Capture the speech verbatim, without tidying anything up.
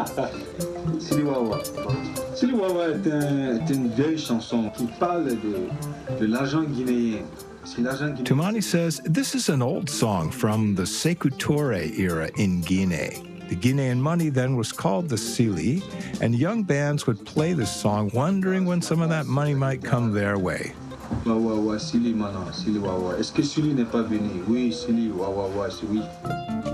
Sili Wawa. Sili Wawa est, un, est une vieille chanson qui parle de, de l'argent guinéen. Toumani says this is an old song from the Sékou Touré era in Guinea. The Guinean money then was called the Sili, and young bands would play this song wondering when some of that money might come their way. Wawa, Sili, maintenant, Sili Wawa. Est-ce que Sili n'est pas venu? Oui, Sili, Wawa, oui.